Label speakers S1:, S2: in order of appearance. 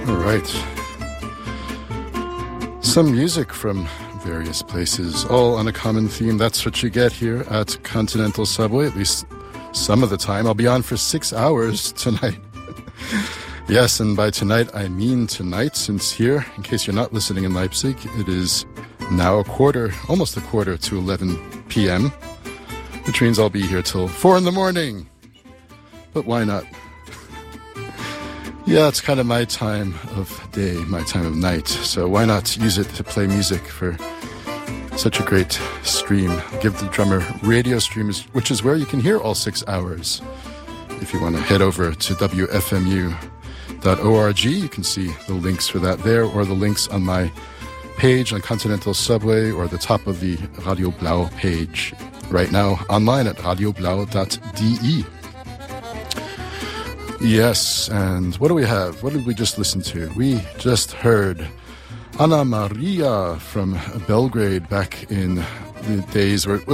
S1: All right. Some music from various places, all on a common theme. That's what you get here at Continental Subway, at least some of the time. I'll be on for 6 hours tonight. Yes, and by tonight, I mean tonight, since here, in case you're not listening in Leipzig, it is now almost a quarter to 11 p.m., which means I'll be here till 4 in the morning. But why not? Yeah, it's kind of my time of day, my time of night, so why not use it to play music for such a great stream. Give the Drummer radio stream, which is where you can hear all 6 hours. If you want to head over to wfmu.org, you can see the links for that there, or the links on my page on Continental Subway, or the top of the Radio Blau page right now online at radioblau.de. Yes, and what do we have? What did we just listen to? We just heard Ana Maria from Belgrade back in the days where